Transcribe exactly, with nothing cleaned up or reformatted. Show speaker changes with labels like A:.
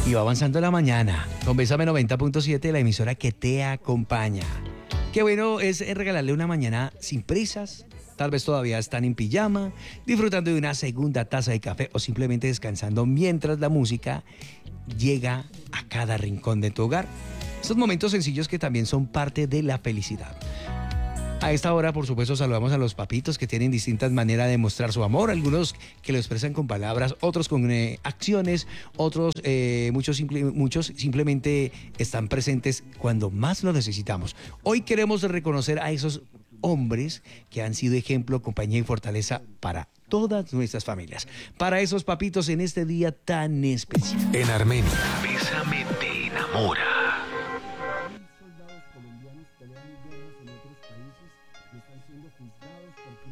A: Y va avanzando la mañana con Bésame noventa punto siete, la emisora que te acompaña. Qué bueno es regalarle una mañana sin prisas. Tal vez todavía están en pijama, disfrutando de una segunda taza de café o simplemente descansando mientras la música llega a cada rincón de tu hogar. Estos momentos sencillos que también son parte de la felicidad. A esta hora, por supuesto, saludamos a los papitos que tienen distintas maneras de mostrar su amor. Algunos que lo expresan con palabras, otros con eh, acciones, otros, eh, muchos, simple, muchos simplemente están presentes cuando más lo necesitamos. Hoy queremos reconocer a esos hombres que han sido ejemplo, compañía y fortaleza para todas nuestras familias. Para eesos papitos en este día tan especial.
B: En Armenia, Bésame te enamora.